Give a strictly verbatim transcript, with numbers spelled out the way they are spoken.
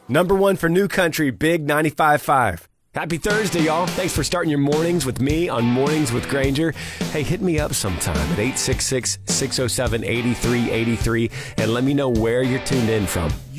Number one for New Country, Big ninety-five point five. Happy Thursday, y'all. Thanks for starting your mornings with me on Mornings with Granger. Hey, hit me up sometime at eight six six, six oh seven, eight three eight three and let me know where you're tuned in from.